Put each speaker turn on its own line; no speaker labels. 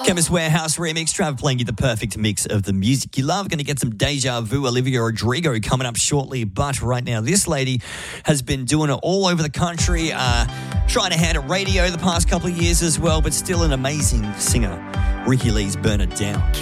Chemist Warehouse remix. Trav playing you the perfect mix of the music you love. Going to get some Deja Vu, Olivia Rodrigo coming up shortly. But right now, this lady has been doing it all over the country, trying to hand at radio the past couple of years as well, but still an amazing singer. Ricky Lee's Burn It Down.